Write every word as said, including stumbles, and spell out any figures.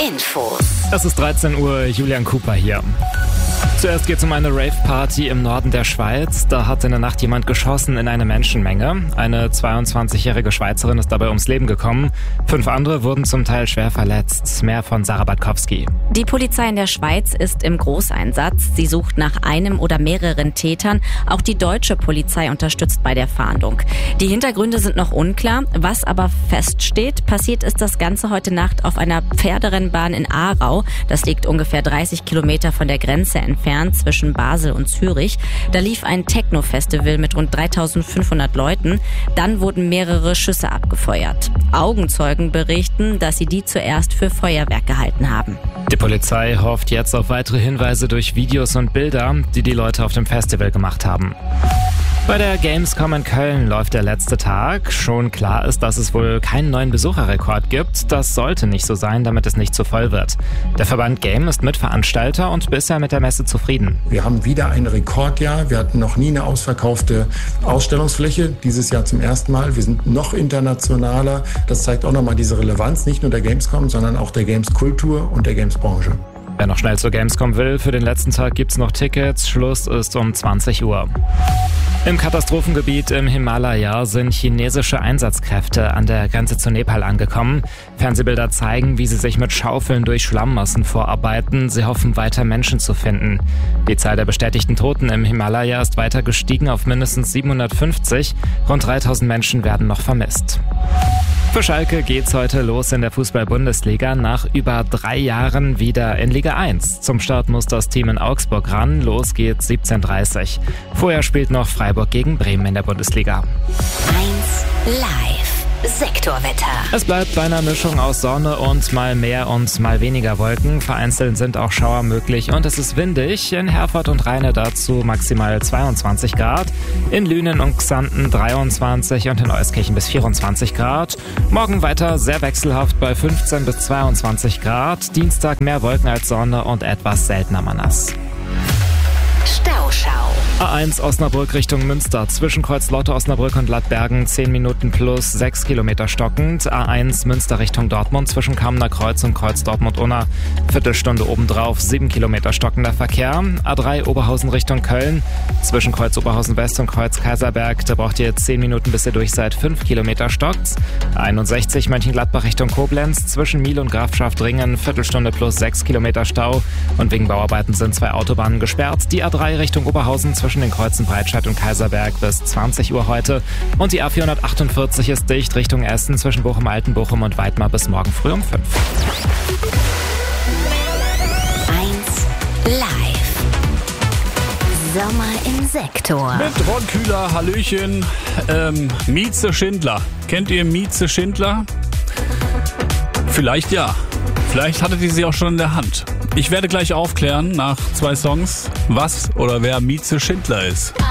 Infos. Es ist dreizehn Uhr, Julian Cooper hier. Zuerst geht es um eine Rave-Party im Norden der Schweiz. Da hat in der Nacht jemand geschossen in eine Menschenmenge. Eine zweiundzwanzigjährige Schweizerin ist dabei ums Leben gekommen. Fünf andere wurden zum Teil schwer verletzt. Mehr von Sarah Batkowski. Die Polizei in der Schweiz ist im Großeinsatz. Sie sucht nach einem oder mehreren Tätern. Auch die deutsche Polizei unterstützt bei der Fahndung. Die Hintergründe sind noch unklar. Was aber feststeht, passiert ist das Ganze heute Nacht auf einer Pferderennbahn in Aarau. Das liegt ungefähr dreißig Kilometer von der Grenze entfernt zwischen Basel und Zürich. Da lief ein Techno-Festival mit rund dreitausendfünfhundert Leuten. Dann wurden mehrere Schüsse abgefeuert. Augenzeugen berichten, dass sie die zuerst für Feuerwerk gehalten haben. Die Polizei hofft jetzt auf weitere Hinweise durch Videos und Bilder, die die Leute auf dem Festival gemacht haben. Bei der Gamescom in Köln läuft der letzte Tag. Schon klar ist, dass es wohl keinen neuen Besucherrekord gibt. Das sollte nicht so sein, damit es nicht zu voll wird. Der Verband Game ist Mitveranstalter und bisher mit der Messe zufrieden. Wir haben wieder ein Rekordjahr. Wir hatten noch nie eine ausverkaufte Ausstellungsfläche. Dieses Jahr zum ersten Mal. Wir sind noch internationaler. Das zeigt auch nochmal diese Relevanz, nicht nur der Gamescom, sondern auch der Gameskultur und der Gamesbranche. Wer noch schnell zur Gamescom will, für den letzten Tag gibt's noch Tickets. Schluss ist um zwanzig Uhr. Im Katastrophengebiet im Himalaya sind chinesische Einsatzkräfte an der Grenze zu Nepal angekommen. Fernsehbilder zeigen, wie sie sich mit Schaufeln durch Schlammmassen vorarbeiten. Sie hoffen, weiter Menschen zu finden. Die Zahl der bestätigten Toten im Himalaya ist weiter gestiegen auf mindestens siebenhundertfünfzig. Rund dreitausend Menschen werden noch vermisst. Für Schalke geht's heute los in der Fußball-Bundesliga. Nach über drei Jahren wieder in Liga eins. Zum Start muss das Team in Augsburg ran. Los geht's siebzehn Uhr dreißig. Vorher spielt noch Freiburg gegen Bremen in der Bundesliga. eins live. Sektorwetter. Es bleibt bei einer Mischung aus Sonne und mal mehr und mal weniger Wolken. Vereinzelt sind auch Schauer möglich und es ist windig. In Herford und Rheine dazu maximal zweiundzwanzig Grad. In Lünen und Xanten dreiundzwanzig und in Euskirchen bis vierundzwanzig Grad. Morgen weiter sehr wechselhaft bei fünfzehn bis zweiundzwanzig Grad. Dienstag mehr Wolken als Sonne und etwas seltener mal nass. Stauschau. A eins Osnabrück Richtung Münster. Zwischen Kreuz-Lotte, Osnabrück und Lattbergen zehn Minuten plus sechs Kilometer stockend. A eins Münster Richtung Dortmund zwischen Kamener Kreuz und Kreuz Dortmund-Unna. Viertelstunde obendrauf, sieben Kilometer stockender Verkehr. A drei Oberhausen Richtung Köln. Zwischen Kreuz Oberhausen West und Kreuz Kaiserberg. Da braucht ihr zehn Minuten, bis ihr durch seid. fünf Kilometer stockt's. einundsechzig Mönchengladbach Richtung Koblenz. Zwischen Miel und Grafschaft-Ringen. Viertelstunde plus sechs Kilometer Stau. Und wegen Bauarbeiten sind zwei Autobahnen gesperrt. Die A drei Richtung Oberhausen zwischen den Kreuzen Breitscheid und Kaiserberg bis zwanzig Uhr heute. Und die A vierhundertachtundvierzig ist dicht Richtung Essen zwischen Bochum-Altenbochum und Weidmar bis morgen früh um fünf. eins live. Sommer im Sektor. Mit Ron Kühler, Hallöchen. Ähm, Mieze Schindler. Kennt ihr Mieze Schindler? Vielleicht ja. Vielleicht hattet ihr sie auch schon in der Hand. Ich werde gleich aufklären nach zwei Songs, was oder wer Mieze Schindler ist.